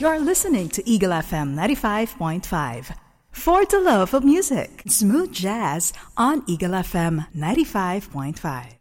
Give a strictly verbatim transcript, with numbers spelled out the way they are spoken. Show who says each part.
Speaker 1: You're listening to Eagle F M ninety-five point five. For the love of music, smooth jazz on Eagle F M ninety-five point five.